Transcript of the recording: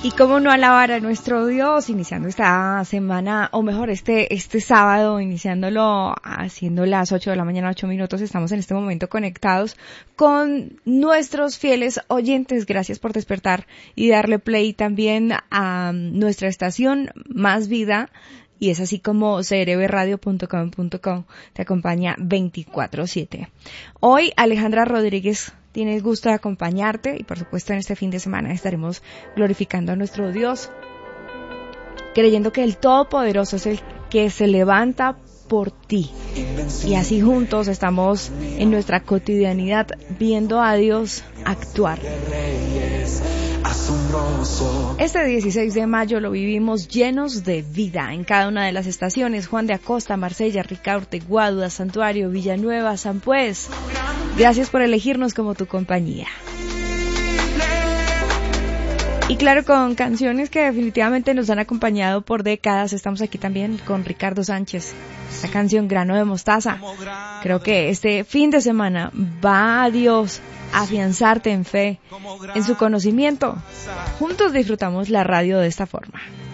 Y cómo no alabar a nuestro Dios, iniciando esta semana, o mejor, este sábado, iniciándolo, haciendo las 8 de la mañana, 8 minutos, estamos en este momento conectados con nuestros fieles oyentes. Gracias por despertar y darle play también a nuestra estación Más Vida, y es así como crbradio.com.co te acompaña 24/7. Hoy Alejandra Rodríguez tiene el gusto de acompañarte y por supuesto en este fin de semana estaremos glorificando a nuestro Dios, creyendo que el Todopoderoso es el que se levanta por ti. Y así juntos estamos en nuestra cotidianidad viendo a Dios actuar. Este 16 de mayo lo vivimos llenos de vida en cada una de las estaciones: Juan de Acosta, Marsella, Ricaurte, Guaduas, Santuario, Villanueva, San Pues. Gracias por elegirnos como tu compañía. Y claro, con canciones que definitivamente nos han acompañado por décadas. Estamos aquí también con Ricardo Sánchez, esta canción Grano de Mostaza. Creo que este fin de semana va a Dios a afianzarte en fe, en su conocimiento. Juntos disfrutamos la radio de esta forma.